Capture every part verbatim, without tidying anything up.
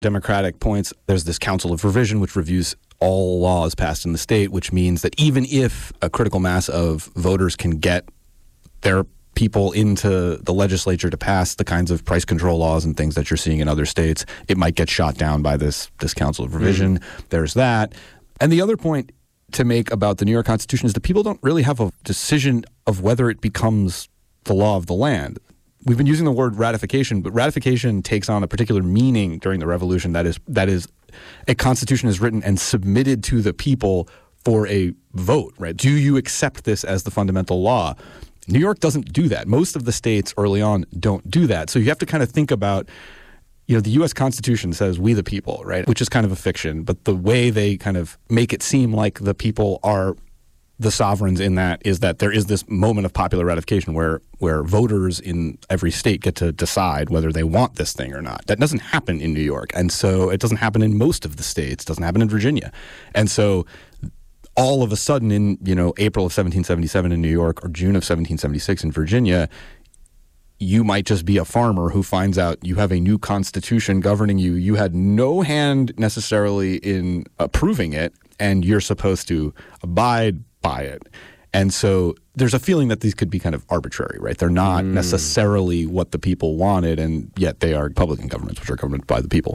Democratic points, there's this Council of Revision, which reviews all laws passed in the state, which means that even if a critical mass of voters can get their people into the legislature to pass the kinds of price control laws and things that you're seeing in other states, it might get shot down by this this Council of Revision. Mm. There's that. And the other point to make about the New York Constitution is that people don't really have a decision of whether it becomes the law of the land. We've been using the word ratification, but ratification takes on a particular meaning during the Revolution. That is, that is, a constitution is written and submitted to the people for a vote, right? Do you accept this as the fundamental law? New York doesn't do that. Most of the states early on don't do that. So you have to kind of think about, you know, the U S Constitution says we the people, right? Which is kind of a fiction, but the way they kind of make it seem like the people are the sovereigns in that is that there is this moment of popular ratification where where voters in every state get to decide whether they want this thing or not. That doesn't happen in New York. And so it doesn't happen in most of the states. It doesn't happen in Virginia. And so all of a sudden in, you know, April of seventeen seventy-seven in New York or June of seventeen seventy-six in Virginia, you might just be a farmer who finds out you have a new constitution governing you. You had no hand necessarily in approving it, and you're supposed to abide by it. And so there's a feeling that these could be kind of arbitrary, right? They're not mm. necessarily what the people wanted, and yet they are Republican governments, which are governed by the people.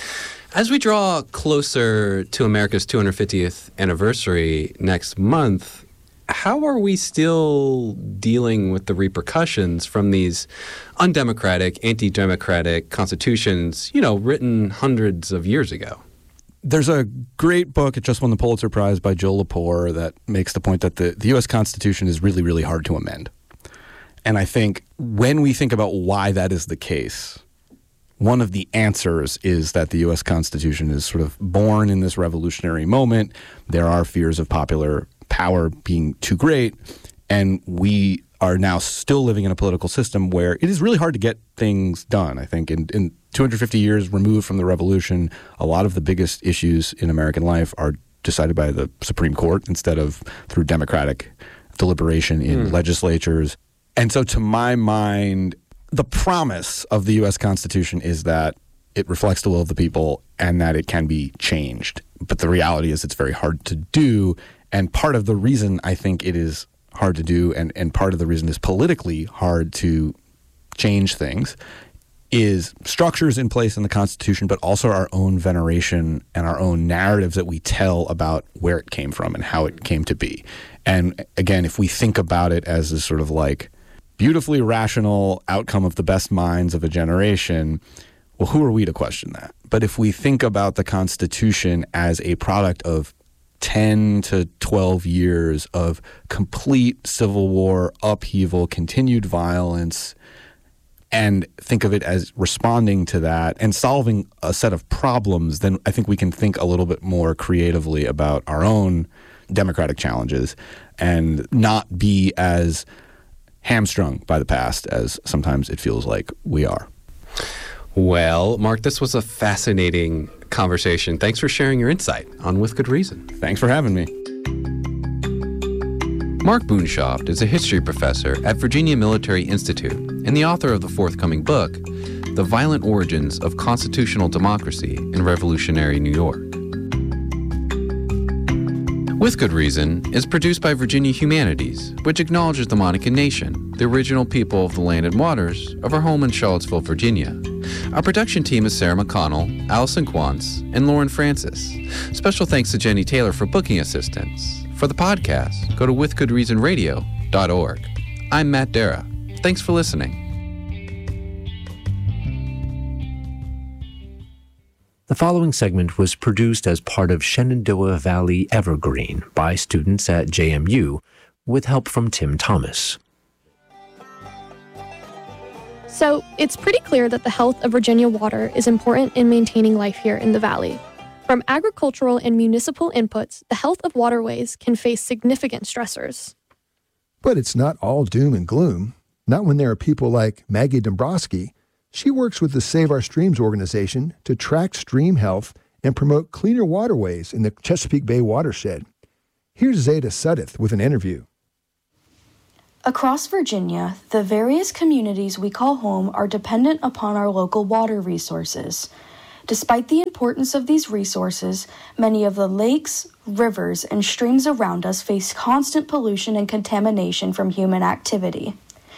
As we draw closer to America's two hundred fiftieth anniversary next month, how are we still dealing with the repercussions from these undemocratic, anti-democratic constitutions, you know, written hundreds of years ago? There's a great book, it just won the Pulitzer Prize, by Joe Lepore that makes the point that the, the U S Constitution is really, really hard to amend. And I think when we think about why that is the case, one of the answers is that the U S Constitution is sort of born in this revolutionary moment. There are fears of popular power being too great, and we are now still living in a political system where it is really hard to get things done. I think in, in two hundred fifty years removed from the revolution, a lot of the biggest issues in American life are decided by the Supreme Court instead of through democratic deliberation in mm. legislatures. And so to my mind, the promise of the U S Constitution is that it reflects the will of the people and that it can be changed. But the reality is it's very hard to do. And part of the reason I think it is hard to do, and, and part of the reason is politically hard to change things, is structures in place in the Constitution, but also our own veneration and our own narratives that we tell about where it came from and how it came to be. And again, if we think about it as a sort of like beautifully rational outcome of the best minds of a generation, well, who are we to question that? But if we think about the Constitution as a product of ten to twelve years of complete civil war, upheaval, continued violence, and think of it as responding to that and solving a set of problems, then I think we can think a little bit more creatively about our own democratic challenges and not be as hamstrung by the past as sometimes it feels like we are. Well, Mark, this was a fascinating conversation. Thanks for sharing your insight on With Good Reason. Thanks for having me. Mark Boonshoft is a history professor at Virginia Military Institute and the author of the forthcoming book, The Violent Origins of Constitutional Democracy in Revolutionary New York. With Good Reason is produced by Virginia Humanities, which acknowledges the Monacan Nation, the original people of the land and waters of our home in Charlottesville, Virginia. Our production team is Sarah McConnell, Allison Quantz, and Lauren Francis. Special thanks to Jenny Taylor for booking assistance. For the podcast, go to with good reason radio dot org. I'm Matt Dara. Thanks for listening. The following segment was produced as part of Shenandoah Valley Evergreen by students at J M U with help from Tim Thomas. So, it's pretty clear that the health of Virginia water is important in maintaining life here in the valley. From agricultural and municipal inputs, the health of waterways can face significant stressors. But it's not all doom and gloom. Not when there are people like Maggie Dombrowski. She works with the Save Our Streams organization to track stream health and promote cleaner waterways in the Chesapeake Bay watershed. Here's Zeta Sudduth with an interview. Across Virginia, the various communities we call home are dependent upon our local water resources. Despite the importance of these resources, many of the lakes, rivers, and streams around us face constant pollution and contamination from human activity.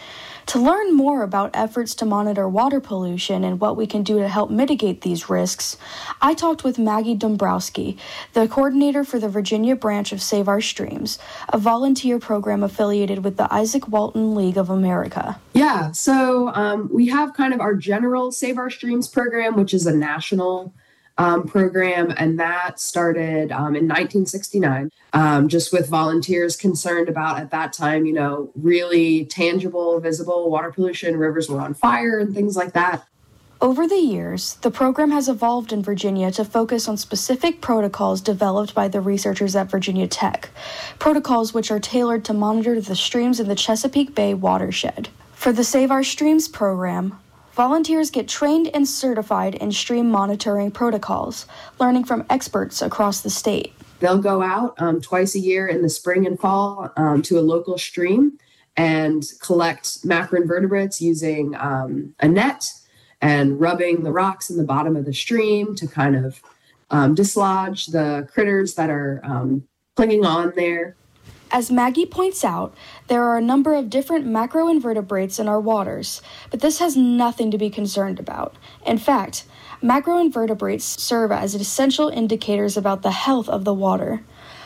To learn more about efforts to monitor water pollution and what we can do to help mitigate these risks, I talked with Maggie Dombrowski, the coordinator for the Virginia branch of Save Our Streams, a volunteer program affiliated with the Isaac Walton League of America. Yeah, so um, we have kind of our general Save Our Streams program, which is a national Um, program, and that started um, in nineteen sixty-nine, um, just with volunteers concerned about, at that time, you know, really tangible, visible water pollution. Rivers were on fire and things like that. Over the years, the program has evolved in Virginia to focus on specific protocols developed by the researchers at Virginia Tech, protocols which are tailored to monitor the streams in the Chesapeake Bay watershed. For the Save Our Streams program, volunteers get trained and certified in stream monitoring protocols, learning from experts across the state. They'll go out um, twice a year in the spring and fall um, to a local stream and collect macroinvertebrates using um, a net and rubbing the rocks in the bottom of the stream to kind of um, dislodge the critters that are um, clinging on there. As Maggie points out, there are a number of different macroinvertebrates in our waters, but this has nothing to be concerned about. In fact, macroinvertebrates serve as essential indicators about the health of the water.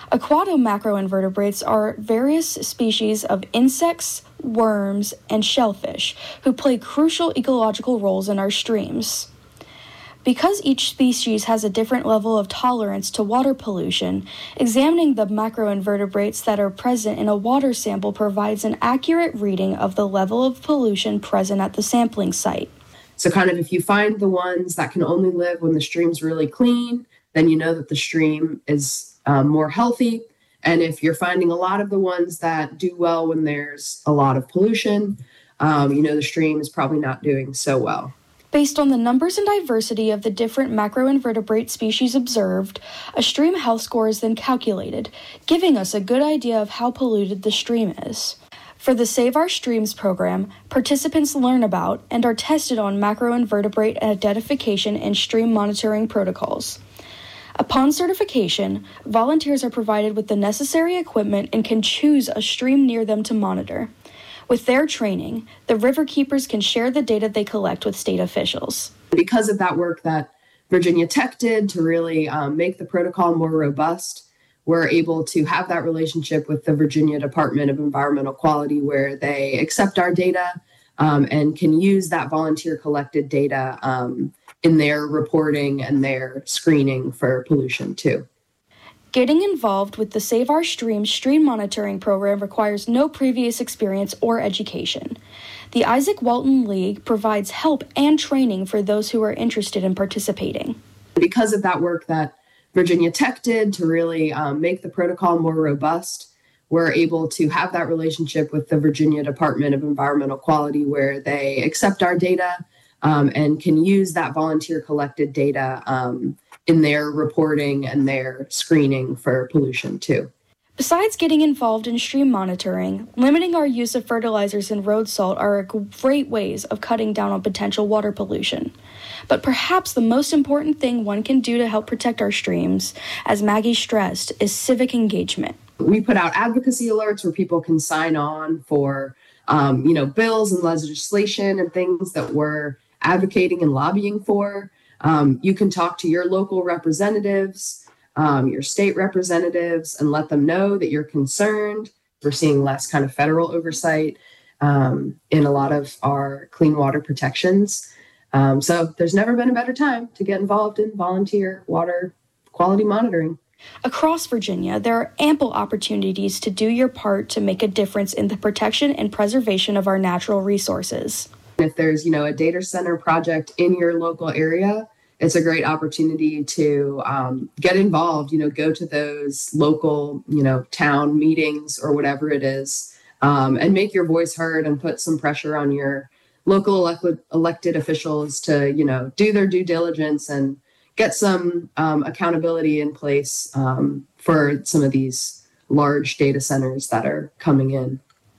Aquatomacroinvertebrates are various species of insects, worms, and shellfish who play crucial ecological roles in our streams. Because each species has a different level of tolerance to water pollution, examining the macroinvertebrates that are present in a water sample provides an accurate reading of the level of pollution present at the sampling site. So kind of if you find the ones that can only live when the stream's really clean, then you know that the stream is um, more healthy. And if you're finding a lot of the ones that do well when there's a lot of pollution, um, you know the stream is probably not doing so well. Based on the numbers and diversity of the different macroinvertebrate species observed, a stream health score is then calculated, giving us a good idea of how polluted the stream is. For the Save Our Streams program, participants learn about and are tested on macroinvertebrate identification and stream monitoring protocols. Upon certification, volunteers are provided with the necessary equipment and can choose a stream near them to monitor. With their training, the river keepers can share the data they collect with state officials. Because of that work that Virginia Tech did to really um, make the protocol more robust, we're able to have that relationship with the Virginia Department of Environmental Quality where they accept our data um, and can use that volunteer collected data um, in their reporting and their screening for pollution too. Getting involved with the Save Our Streams stream monitoring program requires no previous experience or education. The Isaac Walton League provides help and training for those who are interested in participating. Because of that work that Virginia Tech did to really um, make the protocol more robust, we're able to have that relationship with the Virginia Department of Environmental Quality where they accept our data um, and can use that volunteer collected data um, in their reporting and their screening for pollution too. Besides getting involved in stream monitoring, limiting our use of fertilizers and road salt are great ways of cutting down on potential water pollution. But perhaps the most important thing one can do to help protect our streams, as Maggie stressed, is civic engagement. We put out advocacy alerts where people can sign on for um, you know, bills and legislation and things that we're advocating and lobbying for. Um, you can talk to your local representatives, um, your state representatives, and let them know that you're concerned. We're seeing less kind of federal oversight um, in a lot of our clean water protections. Um, so there's never been a better time to get involved in volunteer water quality monitoring. Across Virginia, there are ample opportunities to do your part to make a difference in the protection and preservation of our natural resources. If there's, you know, a data center project in your local area, it's a great opportunity to um, get involved, you know, go to those local, you know, town meetings or whatever it is, um, and make your voice heard and put some pressure on your local elected, elected officials to, you know, do their due diligence and get some um, accountability in place um, for some of these large data centers that are coming in.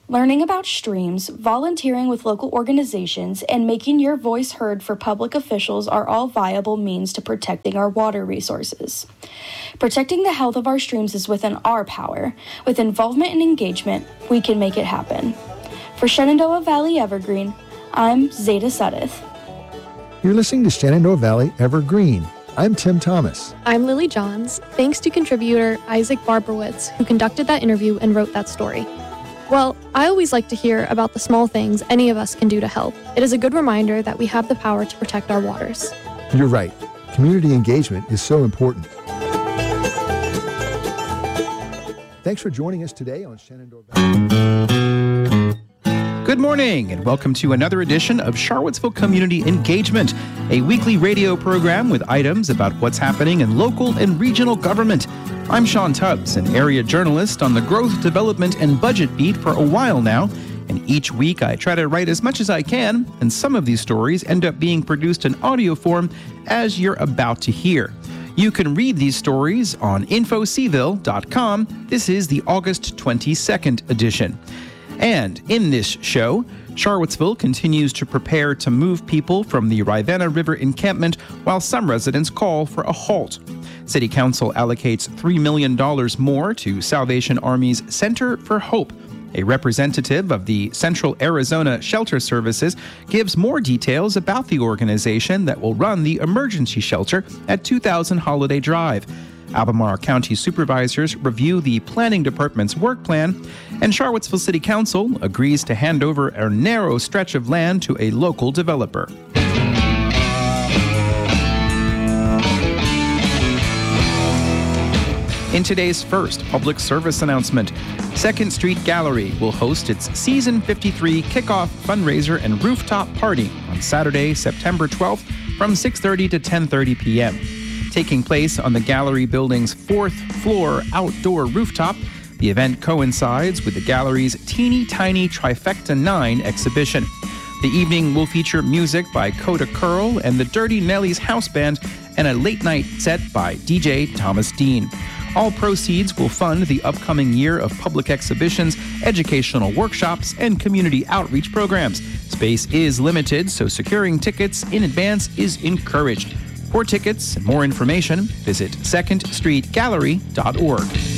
Learning about streams, volunteering with local organizations, and making your voice heard for public officials are all viable means to protecting our water resources. Protecting the health of our streams is within our power. With involvement and engagement, we can make it happen. For Shenandoah Valley Evergreen, I'm Zeta Sudeth. You're listening to Shenandoah Valley Evergreen. I'm Tim Thomas. I'm Lily Johns. Thanks to contributor Isaac Barberwitz, who conducted that interview and wrote that story. Well, I always like to hear about the small things any of us can do to help. It is a good reminder that we have the power to protect our waters. You're right. Community engagement is so important. Thanks for joining us today on Shenandoah Valley. Good morning, and welcome to another edition of Charlottesville Community Engagement, a weekly radio program with items about what's happening in local and regional government. I'm Sean Tubbs, an area journalist on the Growth, Development, and Budget beat for a while now, and each week I try to write as much as I can, and some of these stories end up being produced in audio form, as you're about to hear. You can read these stories on info c ville dot com. This is the August twenty-second edition. And in this show, Charlottesville continues to prepare to move people from the Rivanna River encampment while some residents call for a halt. City Council allocates three million dollars more to Salvation Army's Center for Hope. A representative of the Central Arizona Shelter Services gives more details about the organization that will run the emergency shelter at two thousand Holiday Drive. Albemarle County supervisors review the planning department's work plan, and Charlottesville City Council agrees to hand over a narrow stretch of land to a local developer. In today's first public service announcement, Second Street Gallery will host its Season fifty-three kickoff fundraiser and rooftop party on Saturday, September twelfth from six thirty to ten thirty p.m. Taking place on the gallery building's fourth floor outdoor rooftop, the event coincides with the gallery's Teeny Tiny Trifecta nine exhibition. The evening will feature music by Coda Curl and the Dirty Nellies House Band and a late-night set by D J Thomas Dean. All proceeds will fund the upcoming year of public exhibitions, educational workshops, and community outreach programs. Space is limited, so securing tickets in advance is encouraged. For tickets and more information, visit second street gallery dot org.